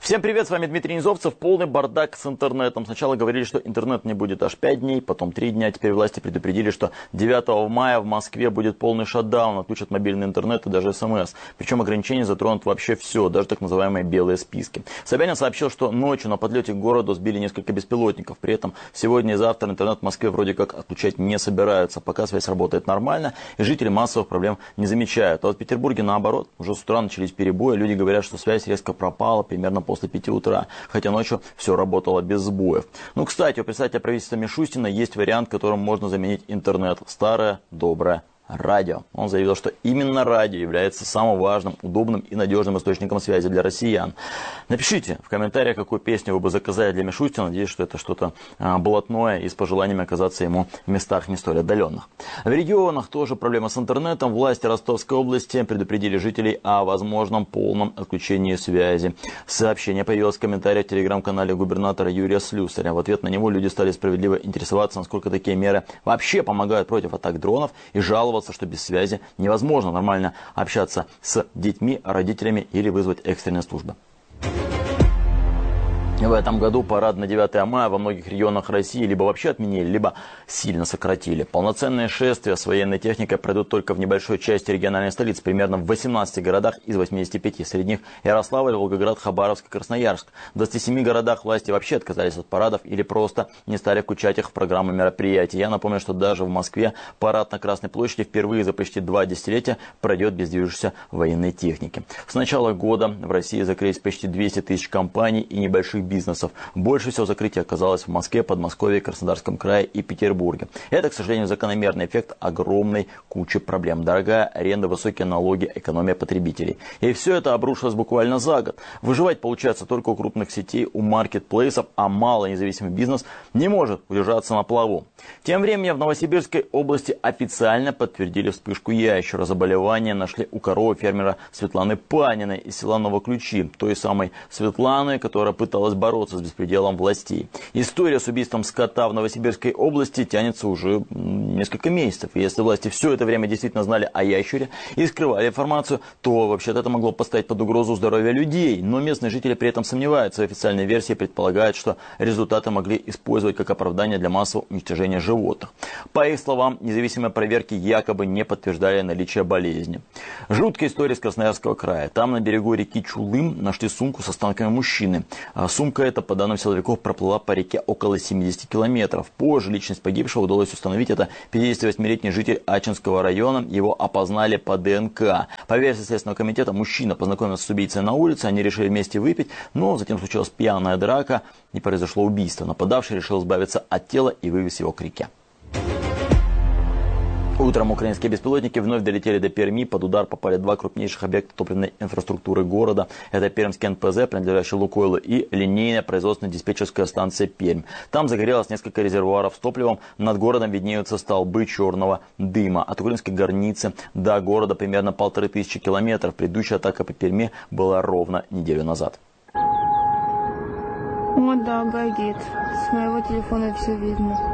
Всем привет, с вами Дмитрий Низовцев. Полный бардак с интернетом. Сначала говорили, что интернет не будет аж 5 дней, потом 3 дня. Теперь власти предупредили, что 9 мая в Москве будет полный шатдаун, отключат мобильный интернет и даже СМС. Причем ограничения затронут вообще все, даже так называемые белые списки. Собянин сообщил, что ночью на подлете к городу сбили несколько беспилотников. При этом сегодня и завтра интернет в Москве вроде как отключать не собираются. Пока связь работает нормально, и жители массовых проблем не замечают. А вот в Петербурге наоборот, уже с утра начались перебои. Люди говорят, что связь резко пропала примерно после 5 утра, хотя ночью все работало без сбоев. Ну, кстати, у председателя правительства Мишустина есть вариант, которым можно заменить интернет. Старое доброе радио. Он заявил, что именно радио является самым важным, удобным и надежным источником связи для россиян. Напишите в комментариях, какую песню вы бы заказали для Мишустина. Надеюсь, что это что-то блатное и с пожеланиями оказаться ему в местах не столь отдаленных. В регионах тоже проблема с интернетом. Власти Ростовской области предупредили жителей о возможном полном отключении связи. Сообщение появилось в комментариях в телеграм-канале губернатора Юрия Слюсаря. В ответ на него люди стали справедливо интересоваться, насколько такие меры вообще помогают против атак дронов, и жаловаться, что без связи невозможно нормально общаться с детьми, родителями или вызвать экстренные службы. В этом году парад на 9 мая во многих регионах России либо вообще отменили, либо сильно сократили. Полноценные шествия с военной техникой пройдут только в небольшой части региональной столицы, примерно в 18 городах из 85. Среди них Ярославль, Волгоград, Хабаровск и Красноярск. В 27 городах власти вообще отказались от парадов или просто не стали включать их в программу мероприятий. Я напомню, что даже в Москве парад на Красной площади впервые за почти 2 десятилетия пройдет без движущейся военной техники. С начала года в России закрылись почти 200 тысяч компаний и небольших бизнесов. Больше всего закрытий оказалось в Москве, Подмосковье, Краснодарском крае и Петербурге. Это, к сожалению, закономерный эффект огромной кучи проблем. Дорогая аренда, высокие налоги, экономия потребителей. И все это обрушилось буквально за год. Выживать получается только у крупных сетей, у маркетплейсов, а малый независимый бизнес не может удержаться на плаву. Тем временем в Новосибирской области официально подтвердили вспышку ящера. Заболевание нашли у коровы фермера Светланы Паниной из села Новоключи. Той самой Светланы, которая пыталась бороться с беспределом властей. История с убийством скота в Новосибирской области тянется уже несколько месяцев. И если власти все это время действительно знали о ящере и скрывали информацию, то вообще-то это могло поставить под угрозу здоровье людей. Но местные жители при этом сомневаются. В официальной версии предполагают, что результаты могли использовать как оправдание для массового уничтожения животных. По их словам, независимые проверки якобы не подтверждали наличие болезни. Жуткая история из Красноярского края. Там на берегу реки Чулым нашли сумку с останками мужчины. Сумка эта, по данным силовиков, проплыла по реке около 70 километров. Позже личность погибшего удалось установить. Это 58-летний житель Ачинского района. Его опознали по ДНК. По версии Следственного комитета, мужчина познакомился с убийцей на улице. Они решили вместе выпить, но затем случилась пьяная драка и произошло убийство. Нападавший решил избавиться от тела и вывез его к реке. Утром украинские беспилотники вновь долетели до Перми. Под удар попали 2 крупнейших объекта топливной инфраструктуры города. Это Пермский НПЗ, принадлежащий Лукойлу, и линейная производственно-диспетчерская станция Пермь. Там загорелось несколько резервуаров с топливом. Над городом виднеются столбы черного дыма. От украинской границы до города примерно 1500 километров. Предыдущая атака по Перми была ровно неделю назад. О, да, горит. С моего телефона все видно.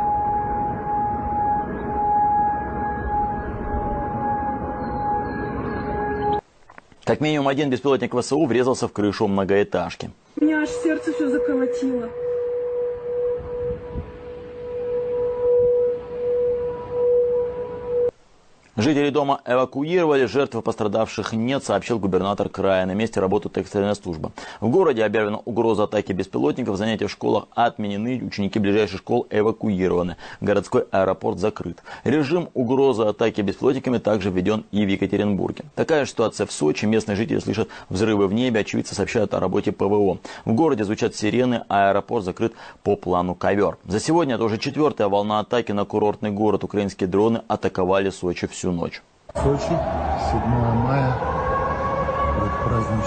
Как минимум один беспилотник ВСУ врезался в крышу многоэтажки. У меня аж сердце все заколотило. Жители дома эвакуировали, жертв и пострадавших нет, сообщил губернатор края. На месте работает экстренная служба. В городе объявлена угроза атаки беспилотников, занятия в школах отменены, ученики ближайших школ эвакуированы. Городской аэропорт закрыт. Режим угрозы атаки беспилотниками также введен и в Екатеринбурге. Такая же ситуация в Сочи. Местные жители слышат взрывы в небе, очевидцы сообщают о работе ПВО. В городе звучат сирены, а аэропорт закрыт по плану ковер. За сегодня это уже 4-я волна атаки на курортный город. Украинские дроны атаковали Сочи всю ночь. Сочи, 7 мая, праздничный